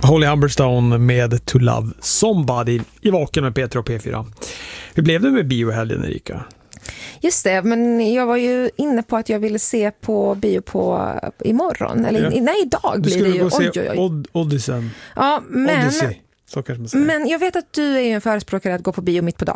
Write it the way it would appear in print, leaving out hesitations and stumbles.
Holly Humberstone med To Love Somebody i Vaken med Peter och P4. Hur blev det med biohelgen, Erika? Just det, men jag var ju inne på att jag ville se på bio på imorgon. Eller nej, idag blir det ju. Du skulle gå se Odyssey. Ja, men... Odyssey. Så kanske man säger. Men jag vet att du är en förespråkare att gå på bio mitt på dagen.